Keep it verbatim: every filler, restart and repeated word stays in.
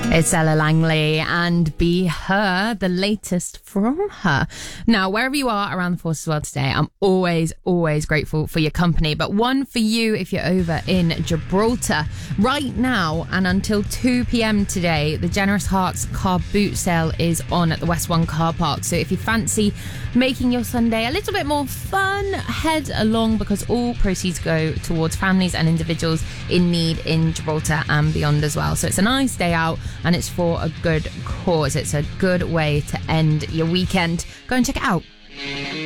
It's Ella Langley and Be Her, the latest from her. Now, wherever you are around the Forces world today, I'm always, always grateful for your company. But one for you if you're over in Gibraltar. Right now and until two p.m. today, the Generous Hearts car boot sale is on at the West One car park. So if you fancy making your Sunday a little bit more fun, head along, because all proceeds go towards families and individuals in need in Gibraltar and beyond as well. So it's a nice day out and it's for a good cause. It's a good way to end your weekend. Go and check it out.